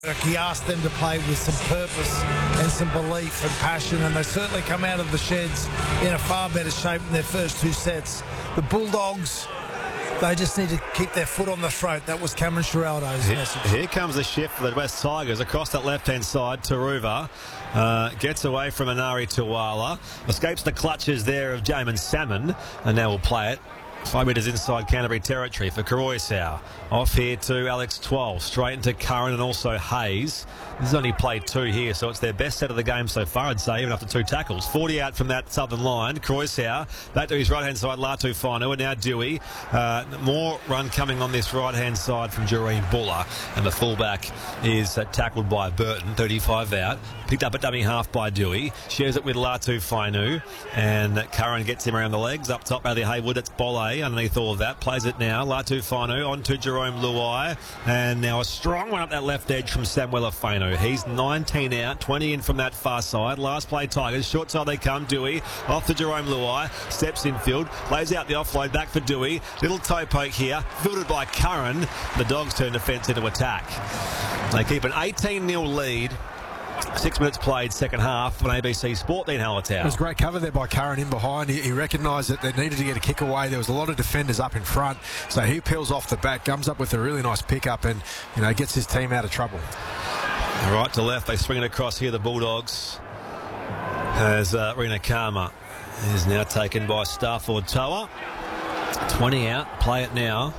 He asked them to play with some purpose and some belief and passion, and they certainly come out of the sheds in a far better shape in their first two sets. The Bulldogs, they just need to keep their foot on the throat. That was Cameron Ciraldo's message. Here comes the shift for the West Tigers across that left-hand side. Taruva gets away from Anari Tuwala, escapes the clutches there of Jamin Salmon, and now will play it 5 metres inside Canterbury territory for Koroisau. Off here to Alex Twal, straight into Curran and also Hayes. This has only played 2 here, so it's their best set of the game so far, I'd say, even after 2 tackles. 40 out from that southern line. Koroisau back to his right-hand side, Latu Whainui, and now Dewey. More run coming on this right-hand side from Jareen Buller, and the fullback is tackled by Burton, 35 out. Picked up at dummy half by Dewey. Shares it with Latu Whainui, and Curran gets him around the legs. Up top, Bradley Haywood, it's Bolle underneath all of that. Plays it now, Latu Whainui on to Jerome Luai, and now a strong one up that left edge from Samuela Whainui. He's 19 out, 20 in from that far side. Last play Tigers, short side they come. Dewey off to Jerome Luai, steps infield, lays out the offload back for Dewey. Little toe poke here, fielded by Curran. The Dogs turn defence into attack. They keep an 18-0 lead. 6 minutes played, second half on ABC Sport. Dean Hallertau. It was great cover there by Curran in behind. He recognised that they needed to get a kick away. There was a lot of defenders up in front, so he peels off the back, comes up with a really nice pickup, and gets his team out of trouble. Right to left, they swing it across here. The Bulldogs, as Rena Kama is now taken by Starford Toa. 20 out, play it now.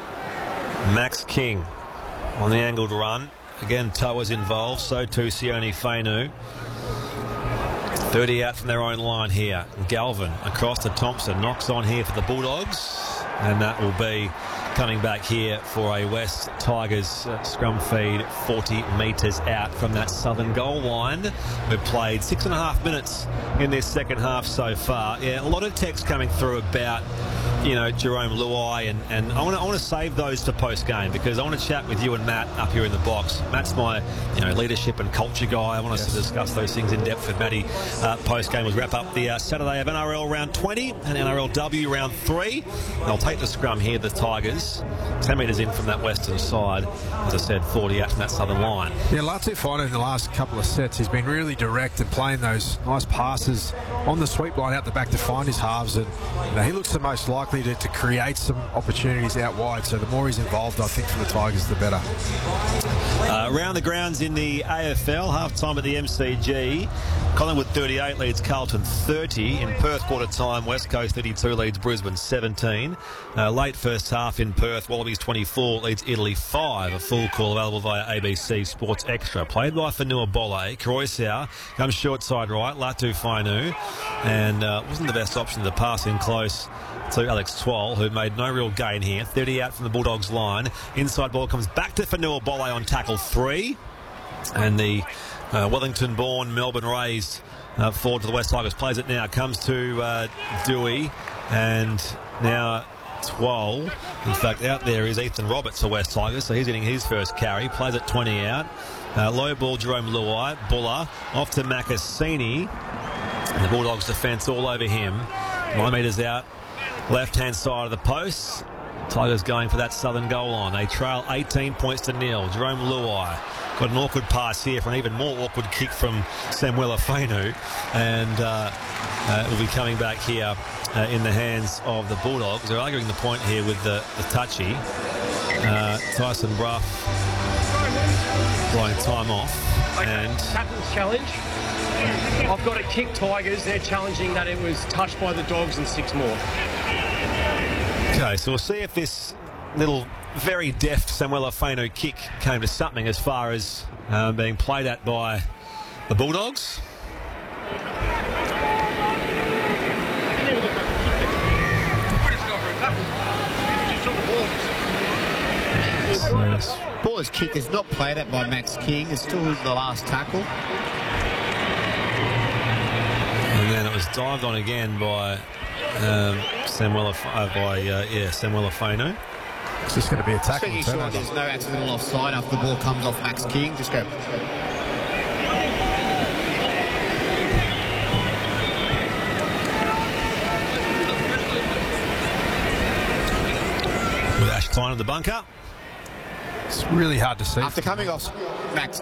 Max King on the angled run. Again, Toa's involved, so too Sione Whainui. 30 out from their own line here. Galvin across to Thompson, knocks on here for the Bulldogs, and that will be coming back here for a West Tigers scrum feed 40 metres out from that southern goal line. We've played 6.5 minutes in this second half so far. Yeah, a lot of text coming through about Jerome Luai, and I want to save those to post-game, because I want to chat with you and Matt up here in the box. Matt's my leadership and culture guy. I want us to discuss those things in depth with Matty post-game. We'll wrap up the Saturday of NRL round 20 and NRLW round 3. They'll take the scrum here, the Tigers, 10 metres in from that western side. As I said, 40 out from that southern line. Yeah, Latu Whainui in the last couple of sets, he's been really direct and playing those nice passes on the sweep line out the back to find his halves, and he looks the most likely to create some opportunities out wide. So the more he's involved, I think, for the Tigers, the better. Around the grounds in the AFL, half-time at the MCG. Collingwood 38 leads Carlton 30. In Perth, quarter time, West Coast 32 leads Brisbane 17. Late first half in Perth, Wallabies 24 leads Italy 5. A full call available via ABC Sports Extra. Played by Fanua Bolle. Koroisau comes short side right, Latu Whainui, and wasn't the best option to pass in close to Alex Twal, who made no real gain here. 30 out from the Bulldogs line. Inside ball comes back to Fanua Bolle on tackle 3. And the Wellington-born, Melbourne-raised forward to the West Tigers plays it now. Comes to Dewey, and now Twal. In fact, out there is Ethan Roberts, the West Tigers, so he's getting his first carry. Plays it 20 out. Low ball, Jerome Luai. Buller off to Makasini. And the Bulldogs' defence all over him. 9 metres out. Left-hand side of the post. Tigers going for that southern goal line. They trail 18 points to 0. Jerome Luai got an awkward pass here for an even more awkward kick from Samuela Whainui, and it will be coming back here in the hands of the Bulldogs. They're arguing the point here with the touchy. Tyson Brough blowing time off. Okay, and Captain's challenge. I've got to kick Tigers. They're challenging that it was touched by the Dogs and 6 more. Okay, so we'll see if this little very deft Samuela Whainui kick came to something as far as being played at by the Bulldogs. Baller's kick is not played at by Max King. It's still in the last tackle. And then it was dived on again by Samuela Whainui. It's just going to be a tackle. Speaking sure there's no accidental offside after the ball comes off Max King. Just go. With Ash Klein in the bunker. It's really hard to see. After coming off Max